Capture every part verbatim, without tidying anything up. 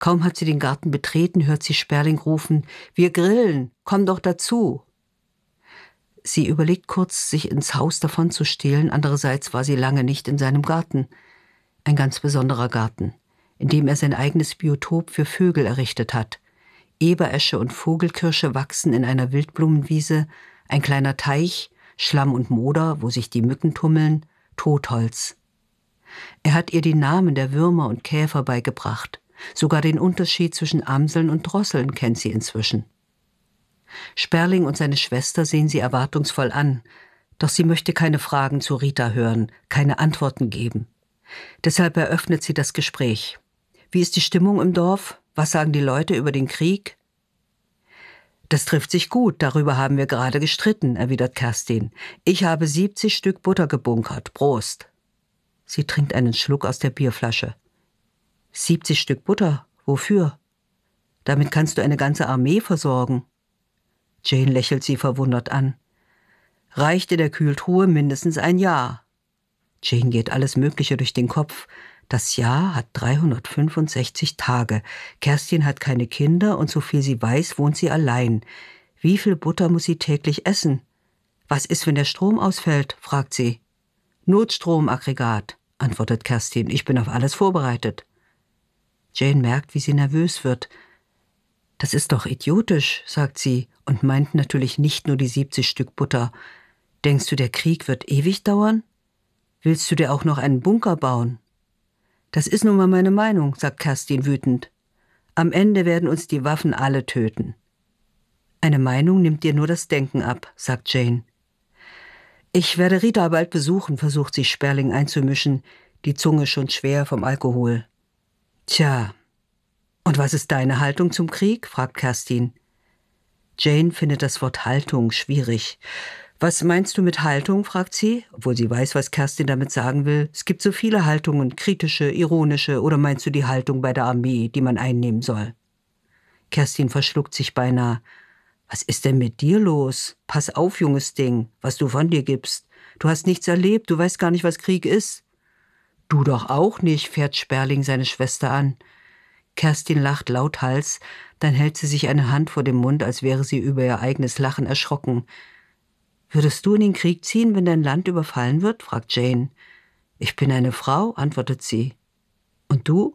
Kaum hat sie den Garten betreten, hört sie Sperling rufen: »Wir grillen, komm doch dazu!« Sie überlegt kurz, sich ins Haus davon zu stehlen, andererseits war sie lange nicht in seinem Garten. Ein ganz besonderer Garten, in dem er sein eigenes Biotop für Vögel errichtet hat. Eberesche und Vogelkirsche wachsen in einer Wildblumenwiese, ein kleiner Teich, Schlamm und Moder, wo sich die Mücken tummeln, Totholz. Er hat ihr die Namen der Würmer und Käfer beigebracht. Sogar den Unterschied zwischen Amseln und Drosseln kennt sie inzwischen. Sperling und seine Schwester sehen sie erwartungsvoll an, doch sie möchte keine Fragen zu Rita hören, keine Antworten geben. Deshalb eröffnet sie das Gespräch. Wie ist die Stimmung im Dorf? Was sagen die Leute über den Krieg? Das trifft sich gut, darüber haben wir gerade gestritten, erwidert Kerstin. Ich habe siebzig Stück Butter gebunkert. Prost! Sie trinkt einen Schluck aus der Bierflasche. siebzig Stück Butter? Wofür? Damit kannst du eine ganze Armee versorgen. Jane lächelt sie verwundert an. Reicht in der Kühltruhe mindestens ein Jahr. Jane geht alles Mögliche durch den Kopf. Das Jahr hat dreihundertfünfundsechzig Tage. Kerstin hat keine Kinder und soviel sie weiß, wohnt sie allein. Wie viel Butter muss sie täglich essen? Was ist, wenn der Strom ausfällt? Fragt sie. Notstromaggregat, antwortet Kerstin. Ich bin auf alles vorbereitet. Jane merkt, wie sie nervös wird. Das ist doch idiotisch, sagt sie und meint natürlich nicht nur die siebzig Stück Butter. Denkst du, der Krieg wird ewig dauern? Willst du dir auch noch einen Bunker bauen? Das ist nun mal meine Meinung, sagt Kerstin wütend. Am Ende werden uns die Waffen alle töten. Eine Meinung nimmt dir nur das Denken ab, sagt Jane. Ich werde Rita bald besuchen, versucht sich Sperling einzumischen, die Zunge schon schwer vom Alkohol. Tja, und was ist deine Haltung zum Krieg? Fragt Kerstin. Jane findet das Wort Haltung schwierig. Was meinst du mit Haltung? Fragt sie, obwohl sie weiß, was Kerstin damit sagen will. Es gibt so viele Haltungen, kritische, ironische, oder meinst du die Haltung bei der Armee, die man einnehmen soll? Kerstin verschluckt sich beinahe. Was ist denn mit dir los? Pass auf, junges Ding, was du von dir gibst. Du hast nichts erlebt, du weißt gar nicht, was Krieg ist. Du doch auch nicht, fährt Sperling seine Schwester an. Kerstin lacht lauthals, dann hält sie sich eine Hand vor dem Mund, als wäre sie über ihr eigenes Lachen erschrocken. Würdest du in den Krieg ziehen, wenn dein Land überfallen wird? Fragt Jane. Ich bin eine Frau, antwortet sie. Und du?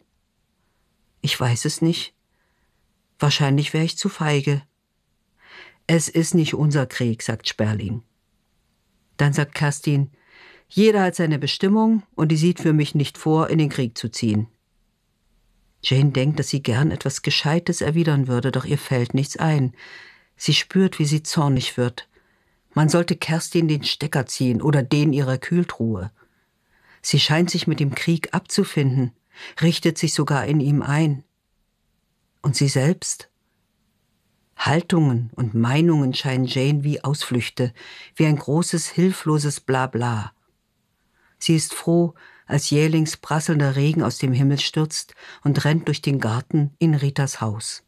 Ich weiß es nicht. Wahrscheinlich wäre ich zu feige. Es ist nicht unser Krieg, sagt Sperling. Dann sagt Kerstin, jeder hat seine Bestimmung und die sieht für mich nicht vor, in den Krieg zu ziehen. Jane denkt, dass sie gern etwas Gescheites erwidern würde, doch ihr fällt nichts ein. Sie spürt, wie sie zornig wird. Man sollte Kerstin den Stecker ziehen oder den ihrer Kühltruhe. Sie scheint sich mit dem Krieg abzufinden, richtet sich sogar in ihm ein. Und sie selbst? Haltungen und Meinungen scheinen Jane wie Ausflüchte, wie ein großes, hilfloses Blabla. Sie ist froh, als jählings prasselnder Regen aus dem Himmel stürzt und rennt durch den Garten in Ritas Haus.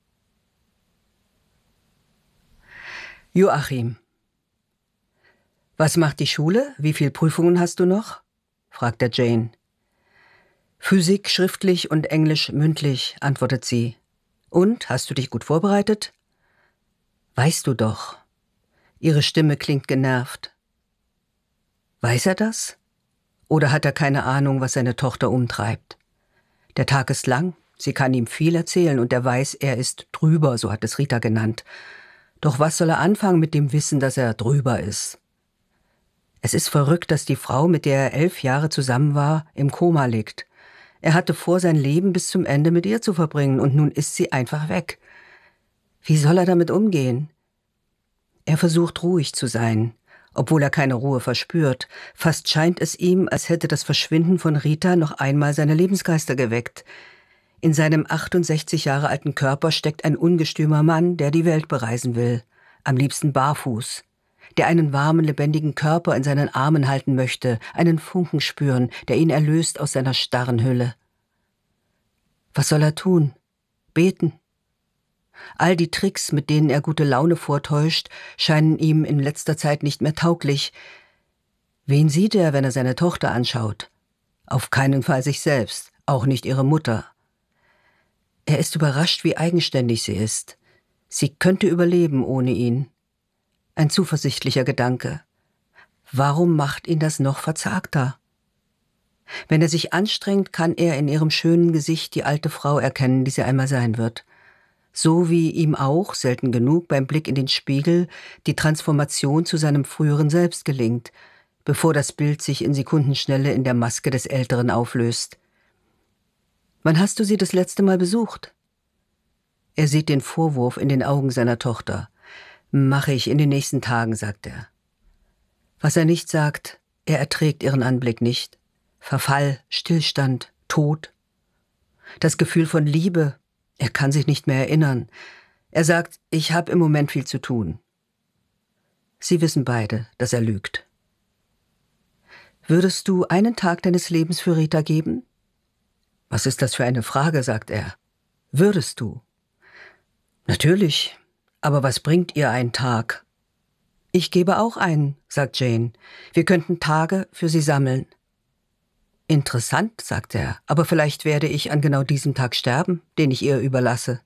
Joachim. Was macht die Schule? Wie viele Prüfungen hast du noch? Fragt er Jane. Physik schriftlich und Englisch mündlich, antwortet sie. Und, hast du dich gut vorbereitet? Weißt du doch. Ihre Stimme klingt genervt. Weiß er das? Oder hat er keine Ahnung, was seine Tochter umtreibt? Der Tag ist lang, sie kann ihm viel erzählen und er weiß, er ist drüber, so hat es Rita genannt. Doch was soll er anfangen mit dem Wissen, dass er drüber ist? Es ist verrückt, dass die Frau, mit der er elf Jahre zusammen war, im Koma liegt. Er hatte vor, sein Leben bis zum Ende mit ihr zu verbringen und nun ist sie einfach weg. Wie soll er damit umgehen? Er versucht ruhig zu sein, obwohl er keine Ruhe verspürt. Fast scheint es ihm, als hätte das Verschwinden von Rita noch einmal seine Lebensgeister geweckt. In seinem achtundsechzig Jahre alten Körper steckt ein ungestümer Mann, der die Welt bereisen will, am liebsten barfuß, der einen warmen, lebendigen Körper in seinen Armen halten möchte, einen Funken spüren, der ihn erlöst aus seiner starren Hülle. Was soll er tun? Beten? All die Tricks, mit denen er gute Laune vortäuscht, scheinen ihm in letzter Zeit nicht mehr tauglich. Wen sieht er, wenn er seine Tochter anschaut? Auf keinen Fall sich selbst, auch nicht ihre Mutter. Er ist überrascht, wie eigenständig sie ist. Sie könnte überleben ohne ihn. Ein zuversichtlicher Gedanke. Warum macht ihn das noch verzagter? Wenn er sich anstrengt, kann er in ihrem schönen Gesicht die alte Frau erkennen, die sie einmal sein wird. So wie ihm auch, selten genug, beim Blick in den Spiegel die Transformation zu seinem früheren Selbst gelingt, bevor das Bild sich in Sekundenschnelle in der Maske des Älteren auflöst. »Wann hast du sie das letzte Mal besucht?« Er sieht den Vorwurf in den Augen seiner Tochter. »Mache ich in den nächsten Tagen«, sagt er. Was er nicht sagt, er erträgt ihren Anblick nicht. Verfall, Stillstand, Tod. Das Gefühl von Liebe, er kann sich nicht mehr erinnern. Er sagt, ich habe im Moment viel zu tun. Sie wissen beide, dass er lügt. »Würdest du einen Tag deines Lebens für Rita geben?« »Was ist das für eine Frage?«, sagt er. »Würdest du?« »Natürlich, aber was bringt ihr ein Tag?« »Ich gebe auch einen«, sagt Jane. »Wir könnten Tage für sie sammeln.« »Interessant«, sagt er, »aber vielleicht werde ich an genau diesem Tag sterben, den ich ihr überlasse.«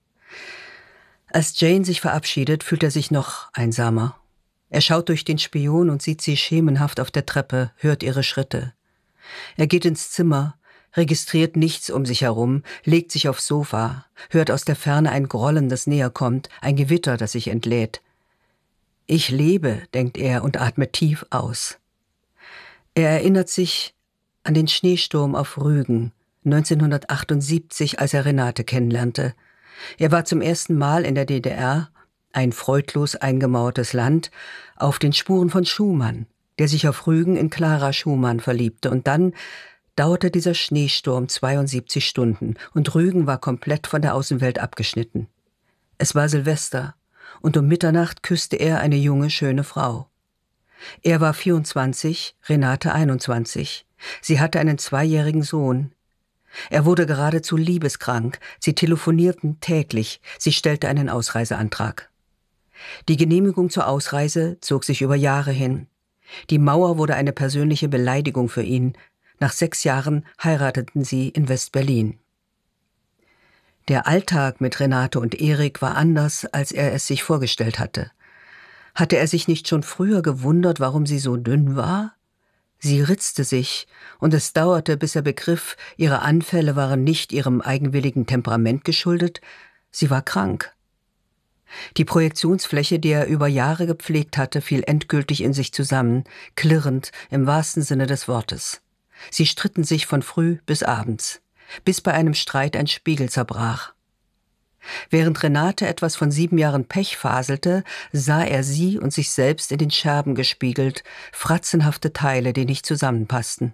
Als Jane sich verabschiedet, fühlt er sich noch einsamer. Er schaut durch den Spion und sieht sie schemenhaft auf der Treppe, hört ihre Schritte. Er geht ins Zimmer, registriert nichts um sich herum, legt sich aufs Sofa, hört aus der Ferne ein Grollen, das näher kommt, ein Gewitter, das sich entlädt. »Ich lebe«, denkt er und atmet tief aus. Er erinnert sich an den Schneesturm auf Rügen, neunzehnhundertachtundsiebzig, als er Renate kennenlernte. Er war zum ersten Mal in der D D R, ein freudlos eingemauertes Land, auf den Spuren von Schumann, der sich auf Rügen in Clara Schumann verliebte. Und dann dauerte dieser Schneesturm zweiundsiebzig Stunden und Rügen war komplett von der Außenwelt abgeschnitten. Es war Silvester und um Mitternacht küsste er eine junge, schöne Frau. Er war vierundzwanzig, Renate einundzwanzig. Sie hatte einen zweijährigen Sohn. Er wurde geradezu liebeskrank. Sie telefonierten täglich. Sie stellte einen Ausreiseantrag. Die Genehmigung zur Ausreise zog sich über Jahre hin. Die Mauer wurde eine persönliche Beleidigung für ihn. Nach sechs Jahren heirateten sie in West-Berlin. Der Alltag mit Renate und Erik war anders, als er es sich vorgestellt hatte. Hatte er sich nicht schon früher gewundert, warum sie so dünn war? Sie ritzte sich, und es dauerte, bis er begriff, ihre Anfälle waren nicht ihrem eigenwilligen Temperament geschuldet, sie war krank. Die Projektionsfläche, die er über Jahre gepflegt hatte, fiel endgültig in sich zusammen, klirrend im wahrsten Sinne des Wortes. Sie stritten sich von früh bis abends, bis bei einem Streit ein Spiegel zerbrach. Während Renate etwas von sieben Jahren Pech faselte, sah er sie und sich selbst in den Scherben gespiegelt, fratzenhafte Teile, die nicht zusammenpassten.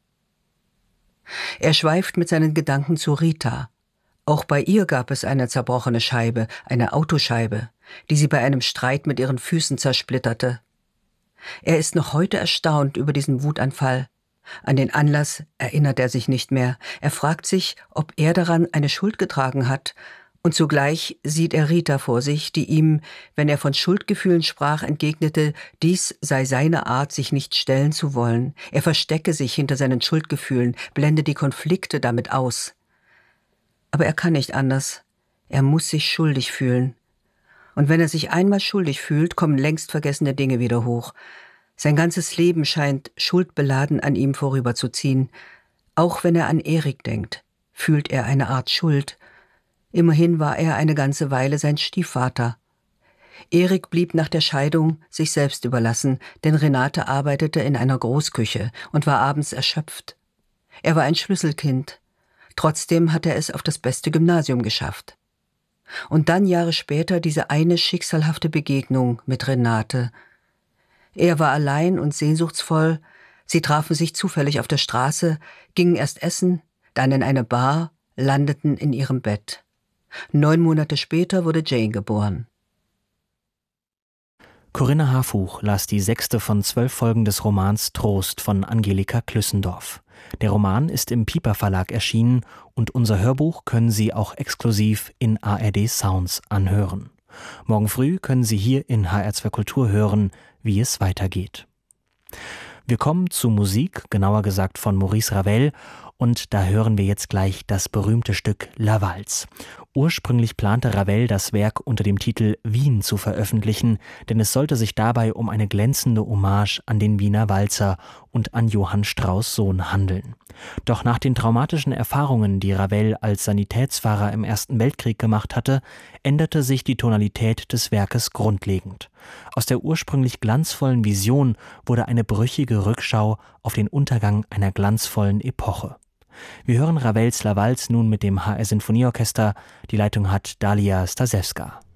Er schweift mit seinen Gedanken zu Rita. Auch bei ihr gab es eine zerbrochene Scheibe, eine Autoscheibe, die sie bei einem Streit mit ihren Füßen zersplitterte. Er ist noch heute erstaunt über diesen Wutanfall. An den Anlass erinnert er sich nicht mehr. Er fragt sich, ob er daran eine Schuld getragen hat, und zugleich sieht er Rita vor sich, die ihm, wenn er von Schuldgefühlen sprach, entgegnete, dies sei seine Art, sich nicht stellen zu wollen. Er verstecke sich hinter seinen Schuldgefühlen, blende die Konflikte damit aus. Aber er kann nicht anders. Er muss sich schuldig fühlen. Und wenn er sich einmal schuldig fühlt, kommen längst vergessene Dinge wieder hoch. Sein ganzes Leben scheint schuldbeladen an ihm vorüberzuziehen. Auch wenn er an Erik denkt, fühlt er eine Art Schuld. Immerhin war er eine ganze Weile sein Stiefvater. Erik blieb nach der Scheidung sich selbst überlassen, denn Renate arbeitete in einer Großküche und war abends erschöpft. Er war ein Schlüsselkind. Trotzdem hat er es auf das beste Gymnasium geschafft. Und dann Jahre später diese eine schicksalhafte Begegnung mit Renate. Er war allein und sehnsuchtsvoll. Sie trafen sich zufällig auf der Straße, gingen erst essen, dann in eine Bar, landeten in ihrem Bett. Neun Monate später wurde Jane geboren. Corinna Harfuch las die sechste von zwölf Folgen des Romans Trost von Angelika Klüssendorf. Der Roman ist im Piper Verlag erschienen und unser Hörbuch können Sie auch exklusiv in A R D Sounds anhören. Morgen früh können Sie hier in H R zwei Kultur hören, wie es weitergeht. Wir kommen zu Musik, genauer gesagt von Maurice Ravel, und da hören wir jetzt gleich das berühmte Stück La Valse. Ursprünglich plante Ravel, das Werk unter dem Titel Wien zu veröffentlichen, denn es sollte sich dabei um eine glänzende Hommage an den Wiener Walzer und an Johann Strauss' Sohn handeln. Doch nach den traumatischen Erfahrungen, die Ravel als Sanitätsfahrer im Ersten Weltkrieg gemacht hatte, änderte sich die Tonalität des Werkes grundlegend. Aus der ursprünglich glanzvollen Vision wurde eine brüchige Rückschau auf den Untergang einer glanzvollen Epoche. Wir hören Ravels La Valse nun mit dem H R Sinfonieorchester. Die Leitung hat Dalia Stasewska.